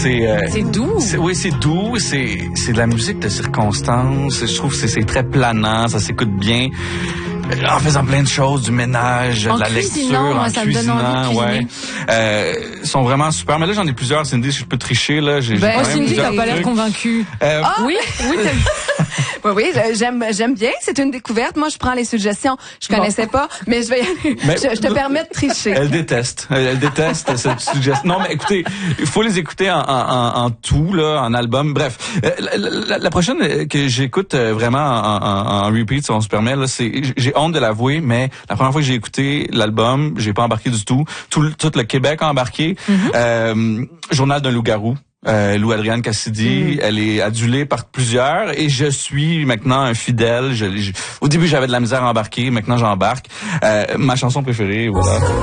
C'est doux. Oui, c'est doux. C'est de la musique de circonstance. Je trouve que c'est très planant. Ça s'écoute bien. En faisant plein de choses, du ménage, de la lecture, en ça cuisinant, me donne envie de ouais. Ils sont vraiment super. Mais là, j'en ai plusieurs, Cindy, si je peux tricher, là. Cindy, t'as pas l'air convaincue. Oui, oui, j'aime bien. C'est une découverte. Moi, je prends les suggestions. Je connaissais pas, mais je vais y aller. Je te permets de tricher. Elle déteste cette suggestion. Non, mais écoutez, il faut les écouter en tout, là, en album. Bref. La prochaine que j'écoute vraiment en repeat, si on se permet, là, j'ai honte de l'avouer, mais la première fois que j'ai écouté l'album, j'ai pas embarqué du tout. Tout le Québec a embarqué. Journal d'un loup-garou. Lou-Adrienne Cassidy, elle est adulée par plusieurs et je suis maintenant un fidèle. Au début, j'avais de la misère à embarquer, maintenant j'embarque. Ma chanson préférée, voilà.